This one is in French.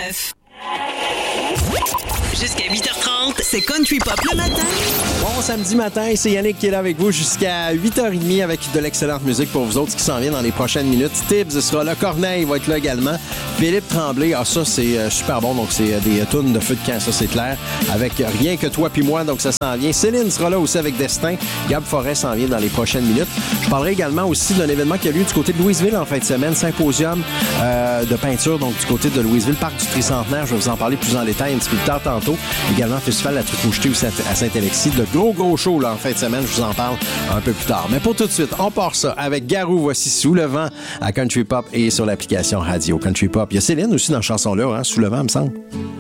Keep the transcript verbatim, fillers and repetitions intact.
neuf. Jusqu'à huit heures trente, c'est Country Pop le matin. Bon samedi matin, c'est Yannick qui est là avec vous jusqu'à huit heures trente avec de l'excellente musique pour vous autres qui s'en vient dans les prochaines minutes. Tibbs sera là, Corneille va être là également. Philippe Tremblay, ah ça c'est euh, super bon, donc c'est euh, des euh, tunes de feu de camp, ça c'est clair. Avec Rien que toi puis moi, donc ça s'en vient. Céline sera là aussi avec Destin. Gab Forêt s'en vient dans les prochaines minutes. Je parlerai également aussi d'un événement qui a lieu du côté de Louisville en fin de semaine, symposium euh, de peinture, donc du côté de Louisville, parc du Tricentenaire. Je vais vous en parler plus en détail un petit peu plus tard tantôt. Également, Festival La Truc Mouchetée aussi à Saint-Alexis. De gros, gros shows là, en fin de semaine. Je vous en parle un peu plus tard. Mais pour tout de suite, on part ça avec Garou. Voici Sous le vent à Country Pop et sur l'application radio Country Pop. Il y a Céline aussi dans la chanson-là, hein, Sous le vent, me semble.